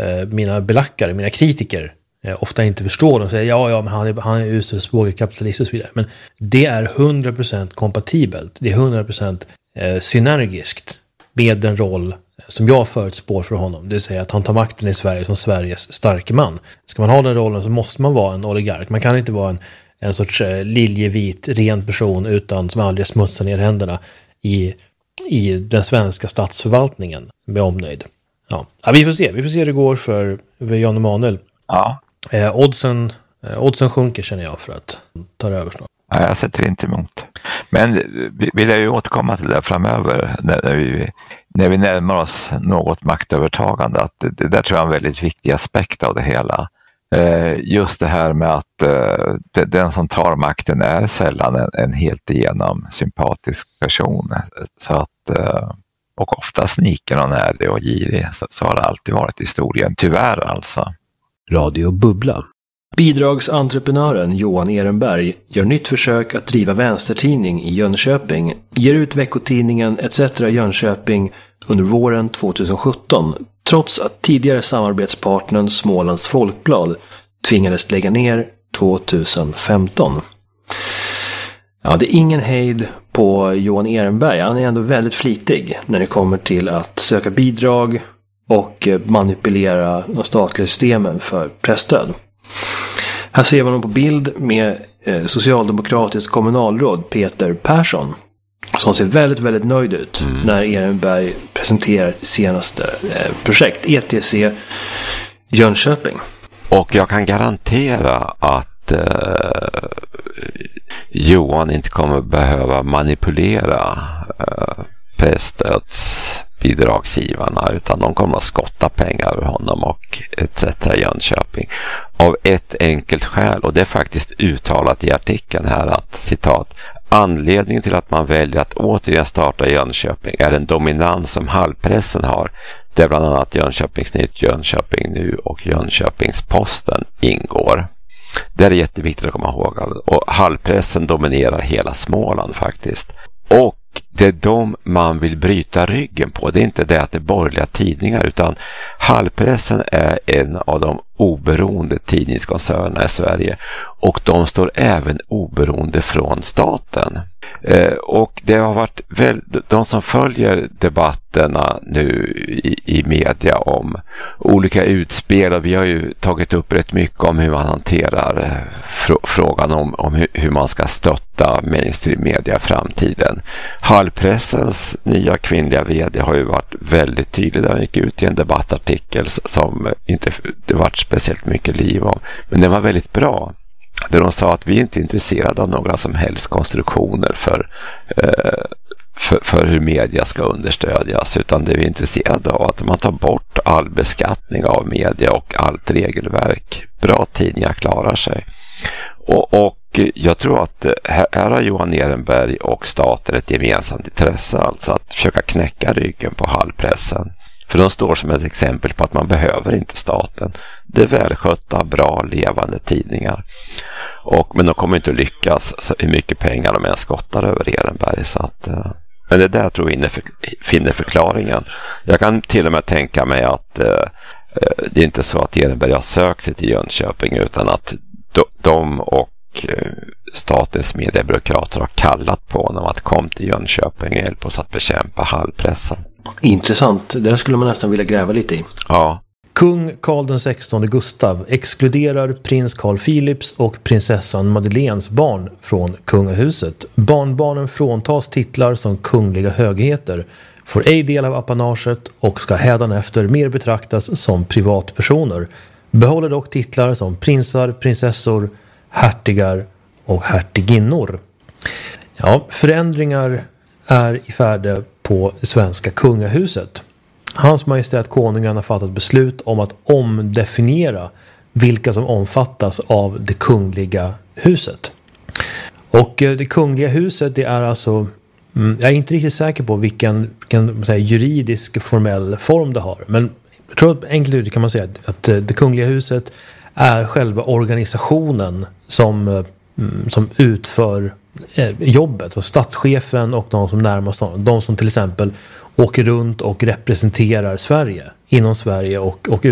mina belackare, mina kritiker ofta inte förstår. De säger men han är usel kapitalist och så vidare. Men det är 100% kompatibelt. Det är 100% synergiskt med den roll som jag förutspår för honom. Det vill säga att han tar makten i Sverige som Sveriges starke man. Ska man ha den rollen så måste man vara en oligark. Man kan inte vara en sorts liljevit, ren person utan som aldrig smutsar ner händerna i den svenska statsförvaltningen med omnöjd. Ja, vi får se hur det går för Jan Emanuel. Ja. Oddsen sjunker känner jag för att ta över snart. Ja, jag sätter inte emot. Men vill jag ju återkomma till det framöver när vi närmar oss något maktövertagande. Att det där tror jag är en väldigt viktig aspekt av det hela. Just det här med att den som tar makten är sällan en helt igenom sympatisk person. Så att, och ofta sniker någon är det och girig. Så har det alltid varit i historien. Tyvärr alltså. Radio Bubbla. Bidragsentreprenören Johan Ehrenberg gör nytt försök att driva vänstertidning i Jönköping, ger ut veckotidningen etc. Jönköping under våren 2017, trots att tidigare samarbetspartnern Smålands Folkblad tvingades lägga ner 2015. Ja, det är ingen hejd på Johan Ehrenberg. Han är ändå väldigt flitig när det kommer till att söka bidrag och manipulera de statliga systemen för presstöd. Här ser man på bild med socialdemokratisk kommunalråd Peter Persson som ser väldigt, väldigt nöjd ut när Ehrenberg presenterar sitt senaste projekt, ETC Jönköping. Och jag kan garantera att Johan inte kommer behöva manipulera presstödsbidragsgivarna, utan de kommer att skotta pengar ur honom och etc. Jönköping. Av ett enkelt skäl, och det är faktiskt uttalat i artikeln här att, citat, anledningen till att man väljer att återigen starta Jönköping är en dominans som Hallpressen har, där bland annat Jönköpingsnytt, Jönköping nu och Jönköpingsposten ingår. Det är jätteviktigt att komma ihåg. Och Hallpressen dominerar hela Småland faktiskt. Och det är de man vill bryta ryggen på. Det är inte det att det är borgerliga tidningar, utan Hallpressen är en av de oberoende tidningskoncernerna i Sverige. Och de står även oberoende från staten. Och det har varit de som följer debatterna nu i media om olika utspel, och vi har ju tagit upp rätt mycket om hur man hanterar frågan om hur man ska stötta mainstream media i framtiden. Hallpressens nya kvinnliga vd har ju varit väldigt tydlig. Den gick ut i en debattartikel som inte det varit speciellt mycket liv om, men den var väldigt bra. Där de sa att vi inte är intresserade av några som helst konstruktioner för hur media ska understödjas, utan det vi är intresserade av att man tar bort all beskattning av media och allt regelverk. Bra tidningar klarar sig. Och jag tror att här har Johan Ehrenberg och staten ett gemensamt intresse, alltså att försöka knäcka ryggen på Hallpressen. För de står som ett exempel på att man behöver inte staten. Det är välskötta, bra, levande tidningar. Men de kommer inte att lyckas så hur mycket pengar de än skottar över Ehrenberg. Så att, men det där tror jag finner förklaringen. Jag kan till och med tänka mig att det är inte så att Ehrenberg har sökt sig till Jönköping, utan att de och statens mediebyråkrater har kallat på honom att komma till Jönköping och hjälpa oss att bekämpa Hallpressen. Intressant. Det där skulle man nästan vilja gräva lite i. Ja. Kung Carl XVI Gustav exkluderar prins Carl Philips och prinsessan Madeleines barn från kungahuset. Barnbarnen fråntas titlar som kungliga högheter, får ej del av apanaget och ska hädanefter mer betraktas som privatpersoner. Behåller dock titlar som prinsar, prinsessor, hertigar och hertiginnor. Ja, förändringar är i färde på det svenska kungahuset. Hans majestät konungen har fattat beslut om att omdefiniera vilka som omfattas av det kungliga huset. Och det kungliga huset, det är alltså, jag är inte riktigt säker på vilken juridisk formell form det har, men jag tror att enkelt ut kan man säga att det kungliga huset är själva organisationen som utför jobbet. Så statschefen och de som närmast honom. De som till exempel åker runt och representerar Sverige inom Sverige och